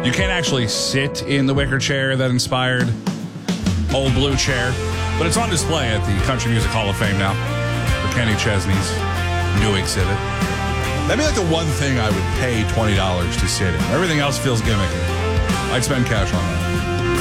You can't actually sit in the wicker chair that inspired Old Blue Chair, but it's on display at the Country Music Hall of Fame now for Kenny Chesney's new exhibit. That'd be like the one thing I would pay $20 to sit in. Everything else feels gimmicky. I'd spend cash on that.